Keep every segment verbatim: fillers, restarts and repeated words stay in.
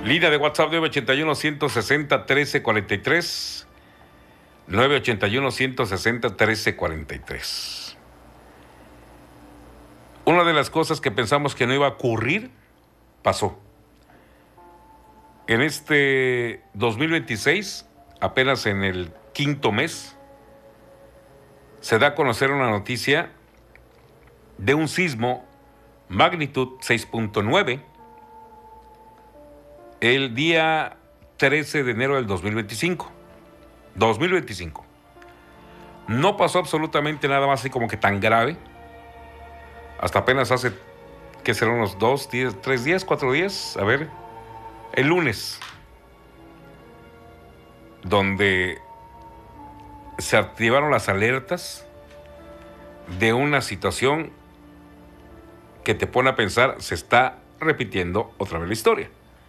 Línea de WhatsApp nueve ochenta y uno, ciento sesenta, trece cuarenta y tres. nueve ochenta y uno, ciento sesenta, trece cuarenta y tres. Una de las cosas que pensamos que no iba a ocurrir, pasó. En este dos mil veintiséis, apenas en el quinto mes, se da a conocer una noticia de un sismo magnitud seis punto nueve el día trece de enero del dos mil veinticinco. dos mil veinticinco. No pasó absolutamente nada más así como que tan grave. Hasta apenas hace, ¿qué serán unos dos días, tres días, cuatro días? A ver, el lunes, donde se activaron las alertas de una situación que te pone a pensar, se está repitiendo otra vez la historia.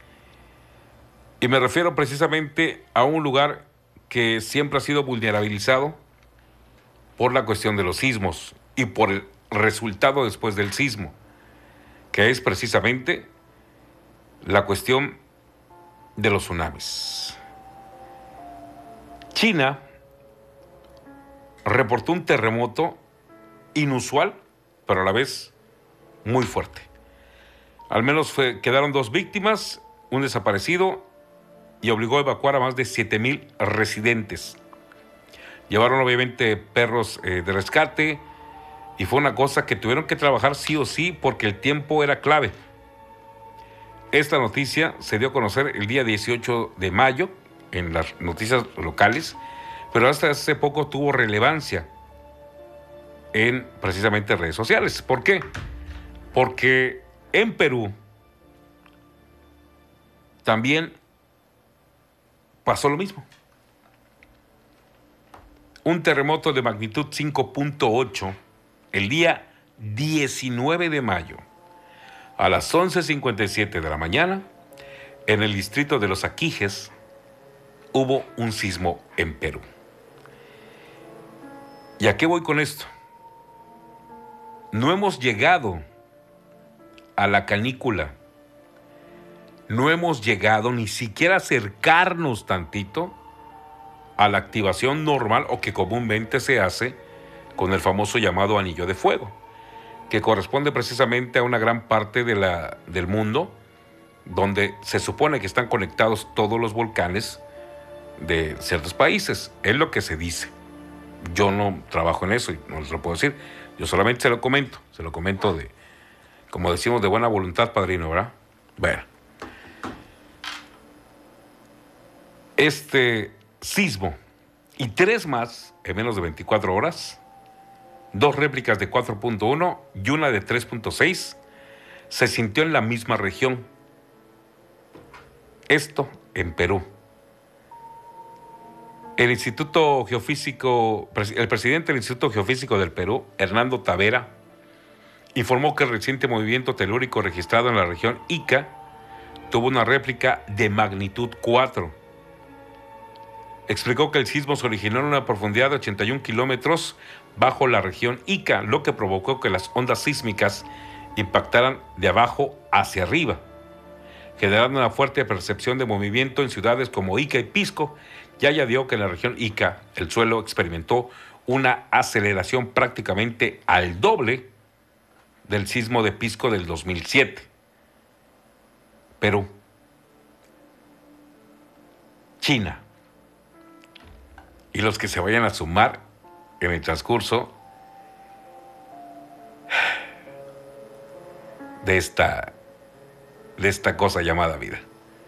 Y me refiero precisamente a un lugar que siempre ha sido vulnerabilizado por la cuestión de los sismos y por el resultado después del sismo, que es precisamente la cuestión de los tsunamis. China reportó un terremoto inusual, pero a la vez muy fuerte. Al menos fue, quedaron dos víctimas, un desaparecido, y obligó a evacuar a más de siete mil residentes. Llevaron obviamente perros eh, de rescate, y fue una cosa que tuvieron que trabajar sí o sí porque el tiempo era clave. Esta noticia se dio a conocer el día dieciocho de mayo en las noticias locales, pero hasta hace poco tuvo relevancia en precisamente redes sociales. ¿Por qué? Porque en Perú también pasó lo mismo. Un terremoto de magnitud cinco punto ocho el día diecinueve de mayo a las once cincuenta y siete de la mañana en el distrito de Los Aquijes hubo un sismo en Perú. ¿Y a qué voy con esto? No hemos llegado a la canícula, no hemos llegado ni siquiera a acercarnos tantito a la activación normal o que comúnmente se hace con el famoso llamado anillo de fuego, que corresponde precisamente a una gran parte de la, del mundo donde se supone que están conectados todos los volcanes de ciertos países. Es lo que se dice. Yo no trabajo en eso y no les lo puedo decir. Yo solamente se lo comento, se lo comento de, como decimos, de buena voluntad, padrino, ¿verdad? Bueno. Este sismo y tres más en menos de veinticuatro horas, dos réplicas de cuatro punto uno y una de tres punto seis, se sintió en la misma región. Esto en Perú. El Instituto Geofísico, el presidente del Instituto Geofísico del Perú, Hernando Tavera, informó que el reciente movimiento telúrico registrado en la región Ica tuvo una réplica de magnitud cuatro. Explicó que el sismo se originó en una profundidad de ochenta y un kilómetros bajo la región Ica, lo que provocó que las ondas sísmicas impactaran de abajo hacia arriba, generando una fuerte percepción de movimiento en ciudades como Ica y Pisco. Ya añadió que en la región Ica el suelo experimentó una aceleración prácticamente al doble del sismo de Pisco del dos mil siete. Perú, China y los que se vayan a sumar en el transcurso de esta, de esta cosa llamada vida.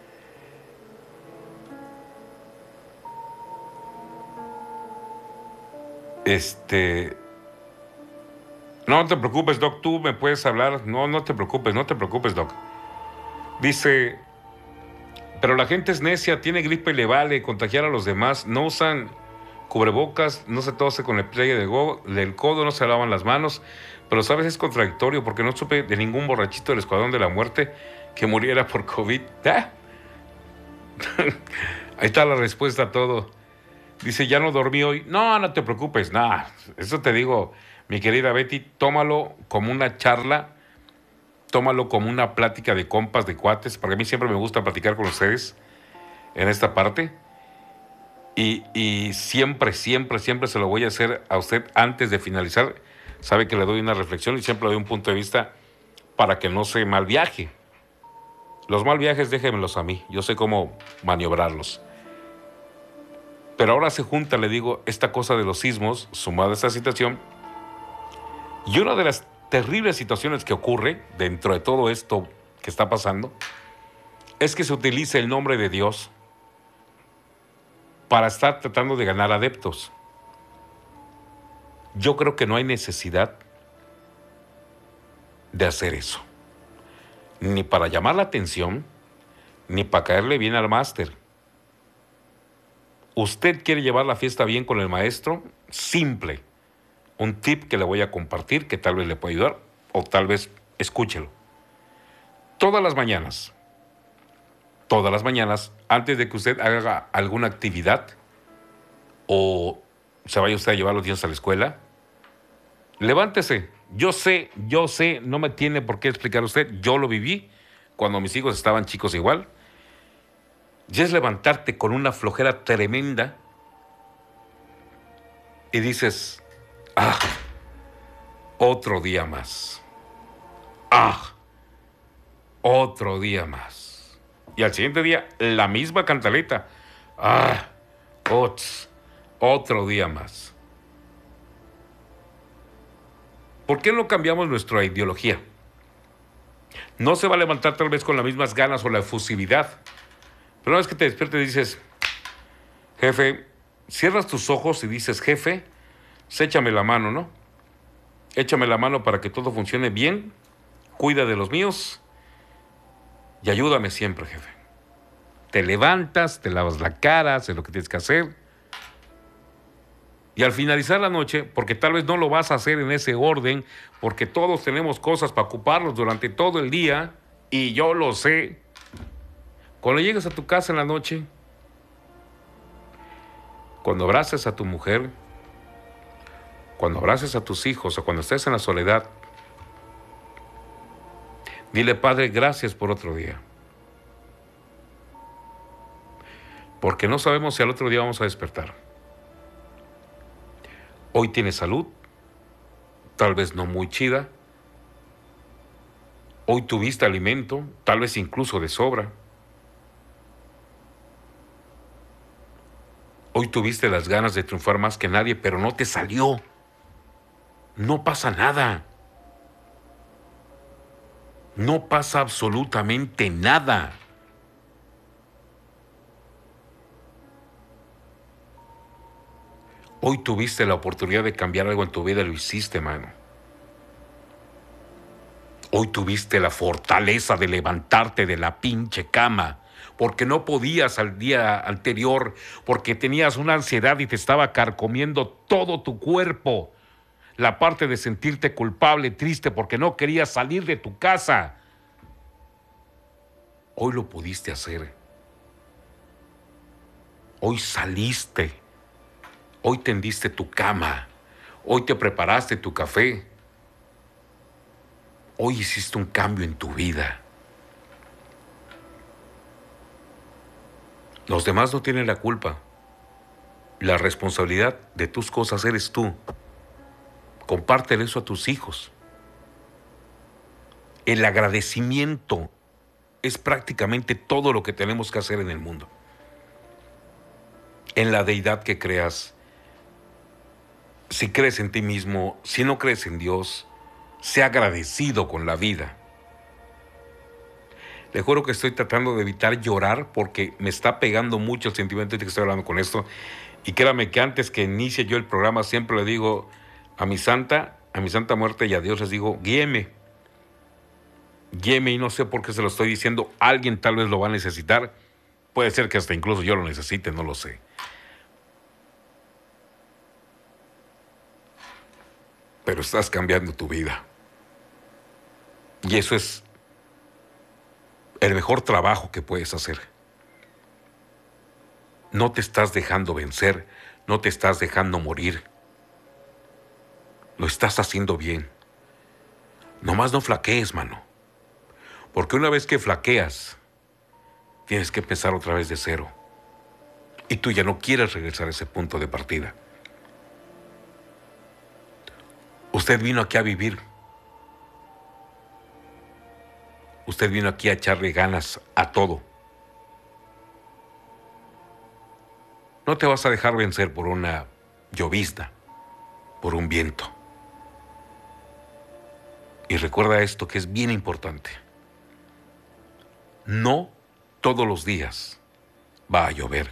Este, no te preocupes, Doc, tú me puedes hablar. No, no te preocupes, no te preocupes, Doc. Dice, pero la gente es necia, tiene gripe y le vale contagiar a los demás, no usan cubrebocas, no se tose con el pliegue del, go, del codo, no se lavan las manos. Pero sabes, es contradictorio porque no supe de ningún borrachito del Escuadrón de la Muerte que muriera por COVID. ¿Ah? Ahí está la respuesta a todo. Dice, ya no dormí hoy. No, no te preocupes, nada. Eso te digo, mi querida Betty, tómalo como una charla tómalo como una plática de compas, de cuates, porque a mí siempre me gusta platicar con ustedes en esta parte. Y, y siempre, siempre, siempre se lo voy a hacer a usted antes de finalizar. Sabe que le doy una reflexión y siempre le doy un punto de vista para que no se mal viaje. Los mal viajes déjenmelos a mí, yo sé cómo maniobrarlos. Pero ahora se junta, le digo, esta cosa de los sismos, sumada a esta situación, y una de las terribles situaciones que ocurre dentro de todo esto que está pasando, es que se utiliza el nombre de Dios para estar tratando de ganar adeptos. Yo creo que no hay necesidad de hacer eso. Ni para llamar la atención, ni para caerle bien al máster. ¿Usted quiere llevar la fiesta bien con el maestro? Simple. Un tip que le voy a compartir que tal vez le pueda ayudar, o tal vez escúchelo. Todas las mañanas, todas las mañanas, antes de que usted haga alguna actividad o se vaya usted a llevar a los niños a la escuela, levántese. Yo sé, yo sé, no me tiene por qué explicar usted. Yo lo viví cuando mis hijos estaban chicos igual. Y es levantarte con una flojera tremenda y dices, ah, otro día más. Ah, otro día más. Y al siguiente día, la misma cantaleta. Ah, ots, otro día más. ¿Por qué no cambiamos nuestra ideología? No se va a levantar tal vez con las mismas ganas o la efusividad. Pero una vez que te despiertes dices, jefe, cierras tus ojos y dices, jefe, pues échame la mano, ¿no? Échame la mano para que todo funcione bien, cuida de los míos y ayúdame siempre, jefe. Te levantas, te lavas la cara, haces lo que tienes que hacer. Y al finalizar la noche, porque tal vez no lo vas a hacer en ese orden, porque todos tenemos cosas para ocuparnos durante todo el día, y yo lo sé. Cuando llegues a tu casa en la noche, cuando abraces a tu mujer, cuando abraces a tus hijos o cuando estés en la soledad, dile, Padre, gracias por otro día. Porque no sabemos si al otro día vamos a despertar. Hoy tienes salud, tal vez no muy chida. Hoy tuviste alimento, tal vez incluso de sobra. Hoy tuviste las ganas de triunfar más que nadie, pero no te salió. No pasa nada. No pasa absolutamente nada. Hoy tuviste la oportunidad de cambiar algo en tu vida y lo hiciste, mano. Hoy tuviste la fortaleza de levantarte de la pinche cama, porque no podías al día anterior, porque tenías una ansiedad y te estaba carcomiendo todo tu cuerpo. La parte de sentirte culpable, triste, porque no querías salir de tu casa. Hoy lo pudiste hacer. Hoy saliste. Hoy tendiste tu cama. Hoy te preparaste tu café. Hoy hiciste un cambio en tu vida. Los demás no tienen la culpa. La responsabilidad de tus cosas eres tú. Compártele eso a tus hijos. El agradecimiento es prácticamente todo lo que tenemos que hacer en el mundo. En la deidad que creas. Si crees en ti mismo, si no crees en Dios, sé agradecido con la vida. Le juro que estoy tratando de evitar llorar porque me está pegando mucho el sentimiento de que estoy hablando con esto. Y créame que antes que inicie yo el programa siempre le digo a mi santa, a mi santa muerte y a Dios les digo, guíeme. Guíeme y no sé por qué se lo estoy diciendo. Alguien tal vez lo va a necesitar. Puede ser que hasta incluso yo lo necesite, no lo sé. Pero estás cambiando tu vida. Y eso es el mejor trabajo que puedes hacer. No te estás dejando vencer, no te estás dejando morir. Lo estás haciendo bien. Nomás no flaquees, mano. Porque una vez que flaqueas, tienes que empezar otra vez de cero. Y tú ya no quieres regresar a ese punto de partida. Usted vino aquí a vivir. Usted vino aquí a echarle ganas a todo. No te vas a dejar vencer por una llovizna, por un viento. Y recuerda esto que es bien importante. No todos los días va a llover.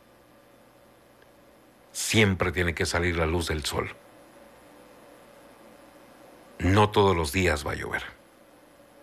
Siempre tiene que salir la luz del sol. No todos los días va a llover.